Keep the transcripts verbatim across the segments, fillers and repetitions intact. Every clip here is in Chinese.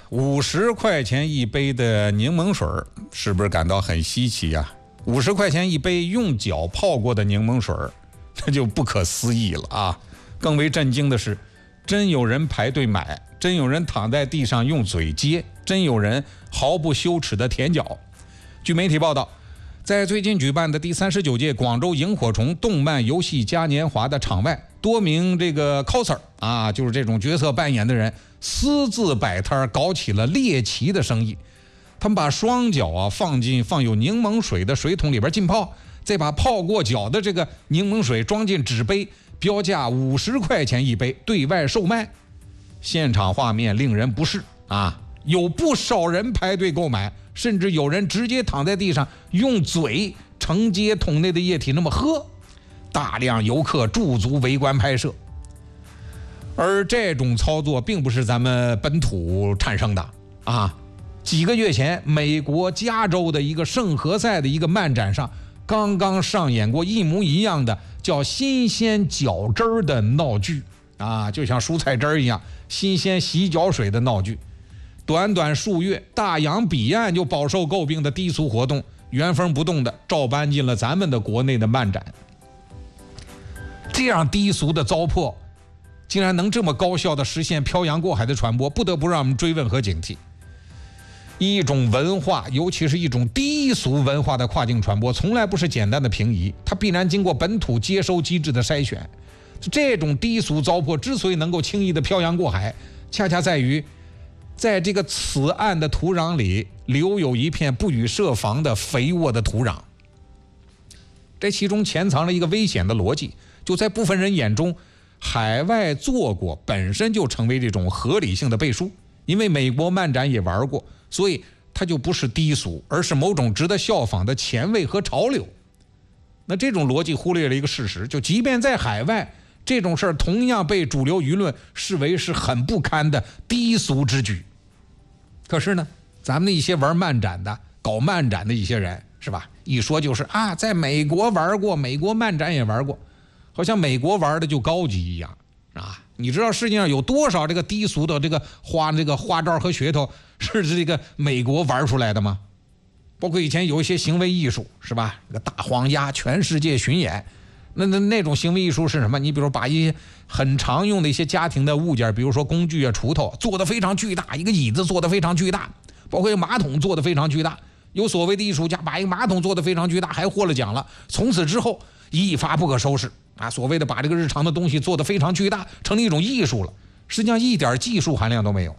五十块钱一杯的柠檬水，是不是感到很稀奇呀、啊？五十块钱一杯用脚泡过的柠檬水，这就不可思议了啊！更为震惊的是，真有人排队买，真有人躺在地上用嘴接，真有人毫不羞耻的舔脚。据媒体报道，在最近举办的第三十九届广州萤火虫动漫游戏嘉年华的场外，多名这个 coser 啊，就是这种角色扮演的人，私自摆摊搞起了猎奇的生意。他们把双脚啊放进放有柠檬水的水桶里边浸泡，再把泡过脚的这个柠檬水装进纸杯，标价五十块钱一杯，对外售卖。现场画面令人不适啊，有不少人排队购买，甚至有人直接躺在地上用嘴承接桶内的液体那么喝，大量游客驻足围观拍摄。而这种操作并不是咱们本土产生的啊。几个月前，美国加州的一个圣何塞的一个漫展上，刚刚上演过一模一样的叫新鲜脚汁儿的闹剧啊，就像蔬菜汁儿一样，新鲜洗脚水的闹剧。短短数月，大洋彼岸就饱受诟病的低俗活动，原封不动的照搬进了咱们的国内的漫展。这样低俗的糟粕，竟然能这么高效的实现漂洋过海的传播，不得不让我们追问和警惕。一种文化，尤其是一种低俗文化的跨境传播，从来不是简单的平移，它必然经过本土接收机制的筛选。这种低俗糟粕之所以能够轻易的漂洋过海，恰恰在于在这个此岸的土壤里留有一片不予设防的肥沃的土壤。这其中潜藏了一个危险的逻辑，就在部分人眼中，海外做过本身就成为这种合理性的背书，因为美国漫展也玩过，所以它就不是低俗，而是某种值得效仿的前卫和潮流。那这种逻辑忽略了一个事实，就即便在海外，这种事儿同样被主流舆论视为是很不堪的低俗之举。可是呢，咱们的一些玩漫展的、搞漫展的一些人，是吧？一说就是啊，在美国玩过，美国漫展也玩过，好像美国玩的就高级一样啊！你知道世界上有多少这个低俗的这个花这个花招和噱头是这个美国玩出来的吗？包括以前有一些行为艺术，是吧？这个大黄鸭全世界巡演，那那那种行为艺术是什么？你比如把一些很常用的一些家庭的物件，比如说工具啊、锄头，做得非常巨大，一个椅子做得非常巨大，包括一个马桶做得非常巨大。有所谓的艺术家把一个马桶做得非常巨大，还获了奖了，从此之后一发不可收拾啊！所谓的把这个日常的东西做得非常巨大，成了一种艺术了，实际上一点技术含量都没有。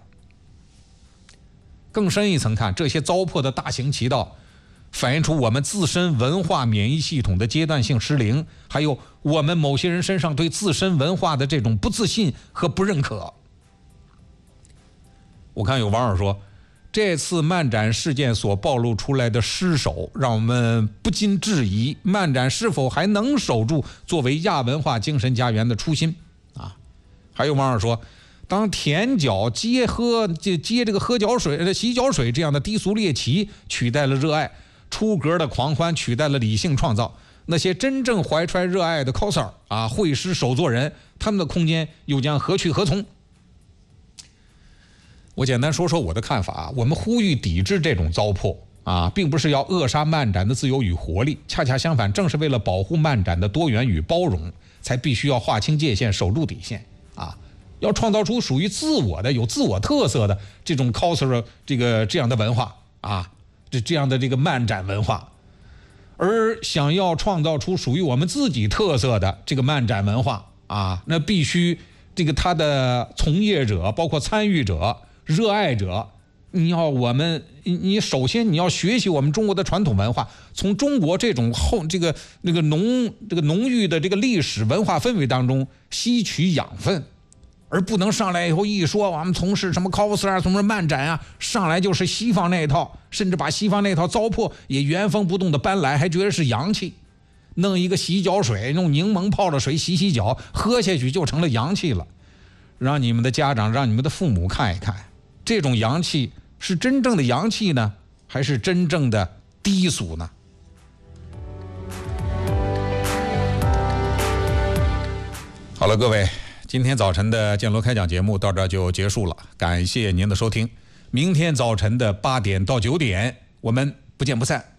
更深一层看，这些糟粕的大行其道，反映出我们自身文化免疫系统的阶段性失灵，还有我们某些人身上对自身文化的这种不自信和不认可。我看有网友说，这次漫展事件所暴露出来的失守，让我们不禁质疑漫展是否还能守住作为亚文化精神家园的初心啊！还有网友说，当舔脚接喝接接这个喝脚水、洗脚水这样的低俗猎奇取代了热爱，出格的狂欢取代了理性创造，那些真正怀揣热爱的 coser 啊、绘师手作人，他们的空间又将何去何从？我简单说说我的看法，我们呼吁抵制这种糟粕啊，并不是要扼杀漫展的自由与活力，恰恰相反，正是为了保护漫展的多元与包容，才必须要划清界限，守住底线啊，要创造出属于自我的、有自我特色的这种 coser 这个这样的文化啊，这这样的这个漫展文化，而想要创造出属于我们自己特色的这个漫展文化啊，那必须这个他的从业者，包括参与者、热爱者，你要我们，你首先你要学习我们中国的传统文化，从中国这种后这个那个浓这个浓郁的这个历史文化氛围当中吸取养分，而不能上来以后一说我们从事什么 cos 啊、什么漫展啊，上来就是西方那一套，甚至把西方那套糟粕也原封不动的搬来，还觉得是洋气，弄一个洗脚水，用柠檬泡了水洗洗脚，喝下去就成了洋气了。让你们的家长，让你们的父母看一看，这种洋气是真正的洋气呢，还是真正的低俗呢？好了，各位，今天早晨的建罗开讲节目到这就结束了，感谢您的收听。 明天早晨的八点到九点，我们不见不散。